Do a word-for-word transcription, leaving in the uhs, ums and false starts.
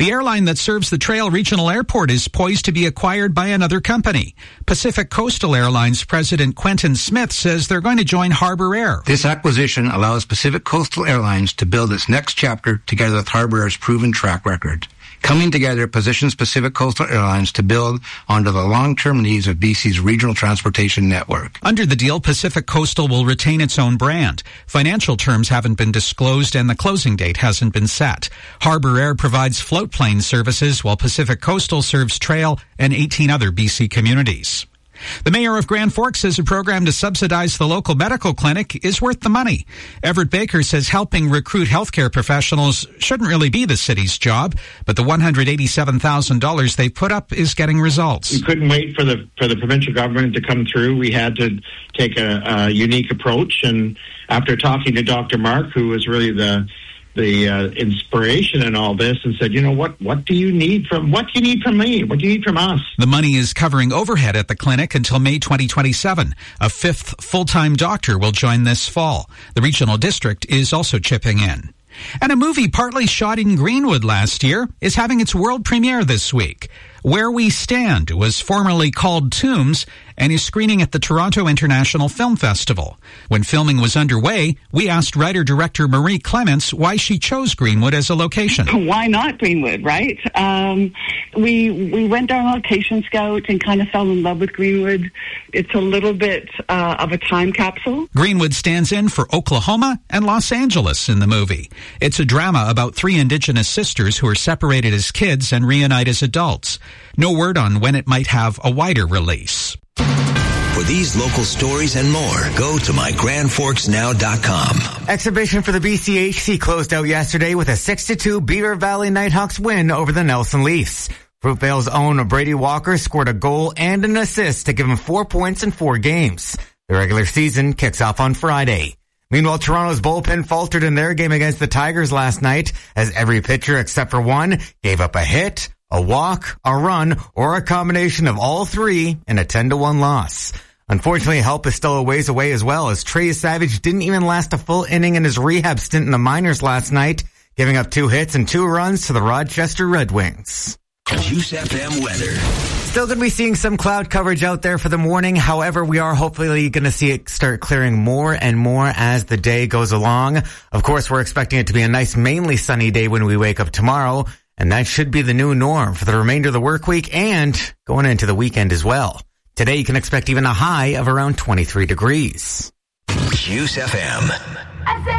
The airline that serves the Trail Regional Airport is poised to be acquired by another company. Pacific Coastal Airlines President Quentin Smith says they're going to join Harbour Air. This acquisition allows Pacific Coastal Airlines to build its next chapter together with Harbour Air's proven track record. Coming together positions Pacific Coastal Airlines to build onto the long-term needs of B C's regional transportation network. Under the deal, Pacific Coastal will retain its own brand. Financial terms haven't been disclosed and the closing date hasn't been set. Harbour Air provides float plane services while Pacific Coastal serves Trail and eighteen other B C communities. The mayor of Grand Forks says a program to subsidize the local medical clinic is worth the money. Everett Baker says helping recruit healthcare professionals shouldn't really be the city's job, but the one hundred eighty-seven thousand dollars they put up is getting results. We couldn't wait for the for the provincial government to come through. We had to take a, a unique approach, and after talking to Doctor Mark, who was really the the uh, inspiration in all this, and said, you know, what what do you need from what do you need from me? What do you need from us? The money is covering overhead at the clinic until May twenty twenty-seven. A fifth full-time doctor will join this fall. The regional district is also chipping in. And a movie partly shot in Greenwood last year is having its world premiere this week. Where We Stand was formerly called Tombs and is screening at the Toronto International Film Festival. When filming was underway, we asked writer-director Marie Clements why she chose Greenwood as a location. Why not Greenwood, right? Um, we we went on location scout and kind of fell in love with Greenwood. It's a little bit uh, of a time capsule. Greenwood stands in for Oklahoma and Los Angeles in the movie. It's a drama about three Indigenous sisters who are separated as kids and reunite as adults. No word on when it might have a wider release. For these local stories and more, go to my grand forks now dot com. Exhibition for the B C H C closed out yesterday with a six to two Beaver Valley Nighthawks win over the Nelson Leafs. Fruitvale's own Brady Walker scored a goal and an assist to give him four points in four games. The regular season kicks off on Friday. Meanwhile, Toronto's bullpen faltered in their game against the Tigers last night as every pitcher except for one gave up a hit, a walk, a run, or a combination of all three in a ten to one loss. Unfortunately, help is still a ways away as well, as Trey Savage didn't even last a full inning in his rehab stint in the minors last night, giving up two hits and two runs to the Rochester Red Wings. Juice F M weather. Still going to be seeing some cloud coverage out there for the morning. However, we are hopefully going to see it start clearing more and more as the day goes along. Of course, we're expecting it to be a nice, mainly sunny day when we wake up tomorrow. And that should be the new norm for the remainder of the work week and going into the weekend as well. Today, you can expect even a high of around twenty-three degrees. Juice F M.